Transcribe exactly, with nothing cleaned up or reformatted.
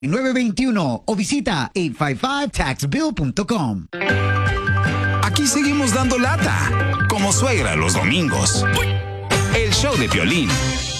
nueve dos uno o visita ocho cinco cinco tax bill punto com. Aquí seguimos dando lata, como suegra los domingos. El show de Piolín.